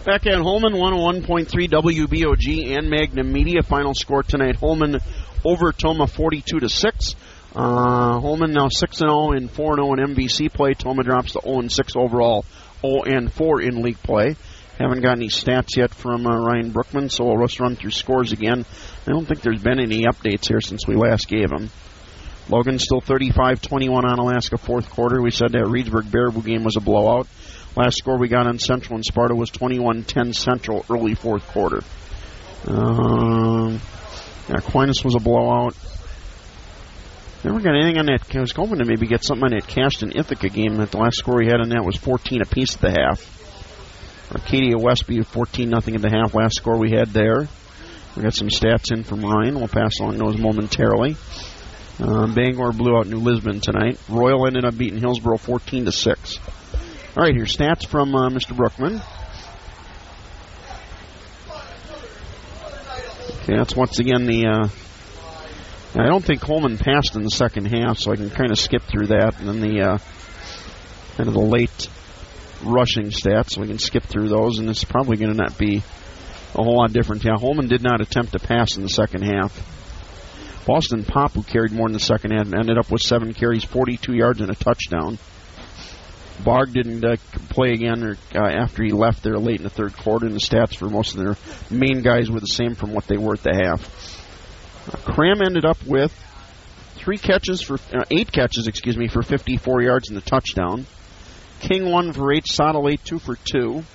Back at Holmen, 101.3 WBOG and Magnum Media. Final score tonight, Holmen over Tomah 42-6. Holmen now 6-0 and 4-0 in MVC play. Tomah drops to 0-6 overall, 0-4 in league play. Haven't got any stats yet from Ryan Brookman, so we'll just run through scores again. I don't think there's been any updates here since we last gave them. Logan still 35-21 on Alaska fourth quarter. We said that Reedsburg Baraboo game was a blowout. Last score we got on Central and Sparta was 21-10 Central early fourth quarter. Aquinas was a blowout. Never got anything on that. I was hoping to maybe get something on that Caston Ithaca game. That the last score we had on that was 14 apiece at the half. Arcadia Westby 14-0 at the half. Last score we had there. We got some stats in from Ryan. We'll pass along those momentarily. Bangor blew out New Lisbon tonight. Royal ended up beating Hillsborough 14-6. All right, here's stats from Mr. Brookman. Okay, that's once again the... I don't think Holmen passed in the second half, so I can kind of skip through that. And then the kind of the late rushing stats, so we can skip through those. And it's probably going to not be a whole lot different. Yeah, Holmen did not attempt to pass in the second half. Boston Pop, who carried more in the second half, ended up with 7 carries, 42 yards, and a touchdown. Barg didn't play again after he left there late in the third quarter, and the stats for most of their main guys were the same from what they were at the half. Cram ended up with 8 catches, for 54 yards and the touchdown. King 1 for 8, Sottle 8, 2 for 2.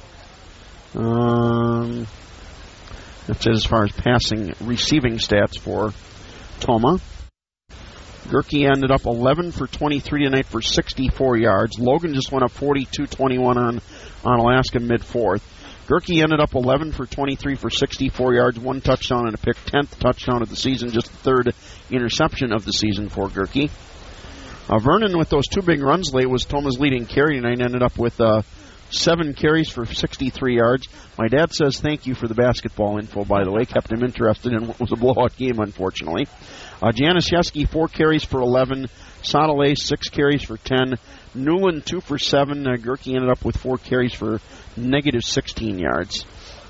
That's it as far as receiving stats for Tomah. Gerke ended up 11 for 23 tonight for 64 yards. Logan just went up 42-21 on Alaska mid-fourth. Gerke ended up 11 for 23 for 64 yards, 1 touchdown and a pick, 10th touchdown of the season, just the 3rd interception of the season for Gerke. Vernon, with those 2 big runs late, was Tomah's leading carry tonight, ended up with 7 carries for 63 yards. My dad says thank you for the basketball info, by the way. Kept him interested in what was a blowout game, unfortunately. Januszewski, 4 carries for 11. Sottle 6 carries for 10. Newland, 2 for 7. Gerke ended up with 4 carries for negative 16 yards.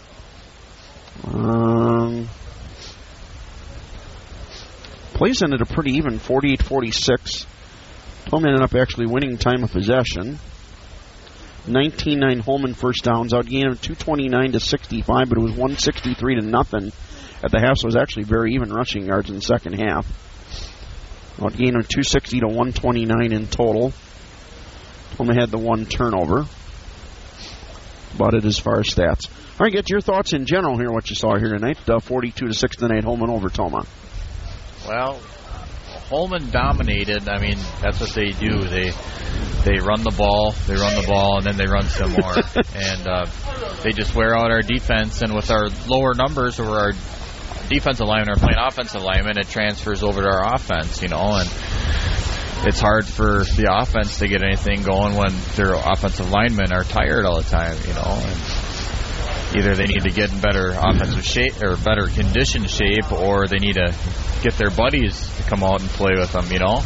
Plays ended up pretty even, 48-46. Tomah ended up actually winning time of possession. 19-9 Holmen first downs, outgained him 229-65, but it was 163-0 at the half, so it was actually very even rushing yards in the second half. Outgained him 260-129 in total. Tomah had the 1 turnover. About it as far as stats. All right, get your thoughts in general here, what you saw here tonight. 42-6 tonight, Holmen over Tomah. Well, Holmen dominated. I mean, that's what they do. They run the ball, and then they run some more. And they just wear out our defense. And with our lower numbers, or our defensive linemen are playing offensive linemen, it transfers over to our offense, and it's hard for the offense to get anything going when their offensive linemen are tired all the time, and either they need to get in better offensive shape or better conditioned shape, or they need to get their buddies to come out and play with them,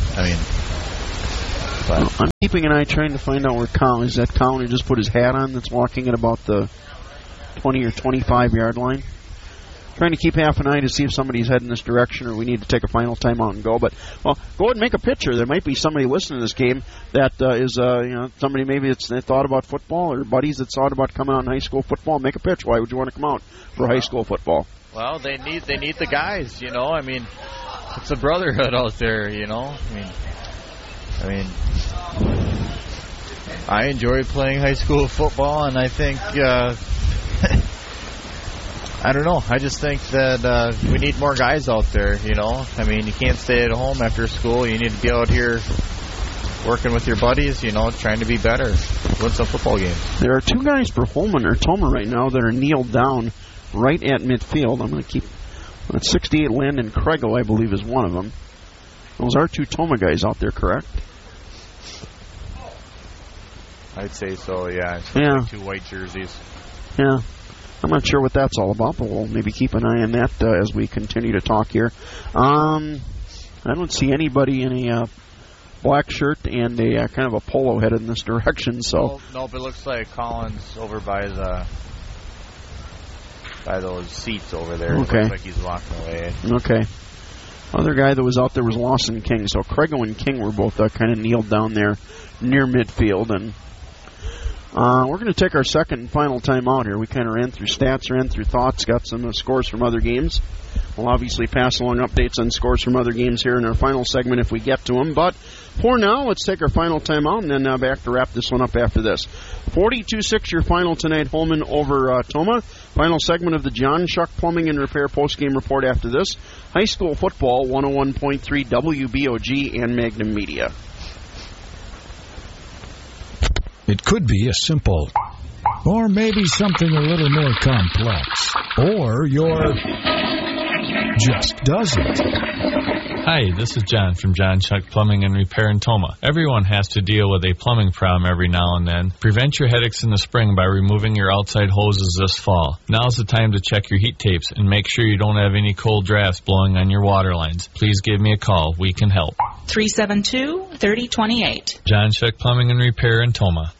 I'm keeping an eye trying to find out where Colin is. That Colin who just put his hat on that's walking at about the 20 or 25 yard line. Trying to keep half an eye to see if somebody's heading this direction or we need to take a final timeout and go. But, go ahead and make a picture. There might be somebody listening to this game that is, somebody maybe that's thought about football or buddies that's thought about coming out in high school football. Make a pitch. Why would you want to come out for high school football? Well, they need the guys, it's a brotherhood out there, I enjoy playing high school football, and I think, I don't know. I just think that we need more guys out there, you can't stay at home after school. You need to be out here working with your buddies, trying to be better, win some football games. There are 2 guys for Holmen or Tomah right now that are kneeled down right at midfield. I'm going to keep... 68 Landon Krego, I believe, is one of them. Those are 2 Tomah guys out there, correct? I'd say so, yeah. Yeah. 2 white jerseys. Yeah. I'm not sure what that's all about, but we'll maybe keep an eye on that as we continue to talk here. I don't see anybody in a black shirt and a kind of a polo headed in this direction. So no, but it looks like Collins over by the those seats over there. Okay. It looks like he's walking away. Okay. Other guy that was out there was Lawson King. So Craigo and King were both kind of kneeled down there near midfield. And we're going to take our second and final time out here. We kind of ran through stats, ran through thoughts, got some scores from other games. We'll obviously pass along updates on scores from other games here in our final segment if we get to them. But for now, let's take our final time out and then back to wrap this one up after this. 42-6 your final tonight, Holmen over Tomah. Final segment of the John Shuck Plumbing and Repair postgame report after this. High school football, 101.3 WBOG and Magnum Media. It could be a simple, or maybe something a little more complex, or you're just does it. Hi, this is John from John Shuck Plumbing and Repair in Tomah. Everyone has to deal with a plumbing problem every now and then. Prevent your headaches in the spring by removing your outside hoses this fall. Now's the time to check your heat tapes and make sure you don't have any cold drafts blowing on your water lines. Please give me a call. We can help. 372-3028. John Shuck Plumbing and Repair in Tomah.